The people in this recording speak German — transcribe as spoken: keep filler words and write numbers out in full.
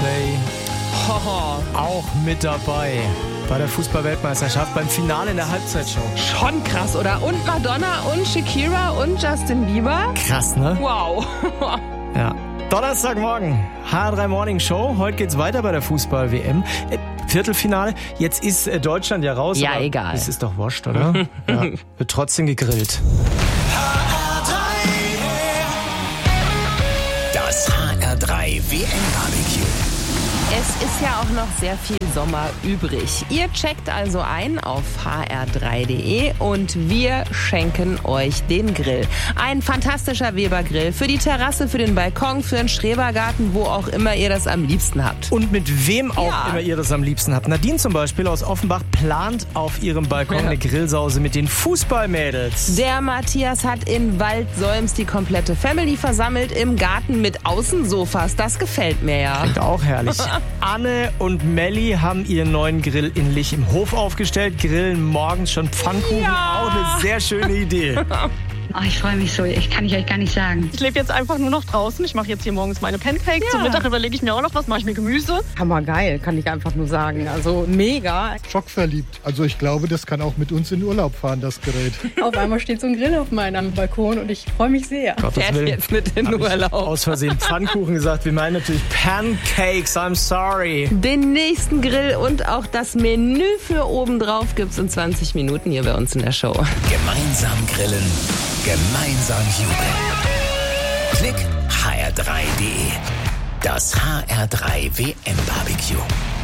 Coldplay auch mit dabei bei der Fußball-Weltmeisterschaft beim Finale in der Halbzeitshow. Schon krass, oder? Und Madonna und Shakira und Justin Bieber. Krass, ne? Wow. Ja. Donnerstagmorgen, H R drei Morning Show. Heute geht's weiter bei der Fußball-W M. Äh, Viertelfinale. Jetzt ist äh, Deutschland ja raus. Ja, egal. Das ist doch wurscht, oder? Ja. Wird trotzdem gegrillt. Das H R drei W M-Barbecue. Es ist ja auch noch sehr viel Sommer übrig. Ihr checkt also ein auf h r drei punkt d e und wir schenken euch den Grill. Ein fantastischer Weber-Grill für die Terrasse, für den Balkon, für den Schrebergarten, wo auch immer ihr das am liebsten habt. Und mit wem auch Ja. immer ihr das am liebsten habt. Nadine zum Beispiel aus Offenbach plant auf ihrem Balkon Ja. eine Grillsause mit den Fußballmädels. Der Matthias hat in Waldsolms die komplette Family versammelt im Garten mit Außensofas. Das gefällt mir ja. Klingt auch herrlich. Anne und Melli haben ihren neuen Grill in Lich im Hof aufgestellt. Grillen morgens schon Pfannkuchen. Ja. Auch eine sehr schöne Idee. Oh, ich freue mich so, ich kann ich euch gar nicht sagen. Ich lebe jetzt einfach nur noch draußen. Ich mache jetzt hier morgens meine Pancakes. Ja. Zum Mittag überlege ich mir auch noch was, mache ich mir Gemüse. Hammergeil, kann ich einfach nur sagen. Also mega. Schockverliebt. Also ich glaube, das kann auch mit uns in Urlaub fahren, das Gerät. Auf einmal steht so ein Grill auf meinem Balkon und ich freue mich sehr. Gottes Fährt Willen. jetzt mit in Hab ich Urlaub. aus Versehen Pfannkuchen gesagt. Wir meinen natürlich Pancakes. I'm sorry. Den nächsten Grill und auch das Menü für obendrauf gibt's in zwanzig Minuten hier bei uns in der Show. Gemeinsam grillen, gemeinsam jubeln. Klick h r drei punkt d e. Das H R drei W M-Barbecue.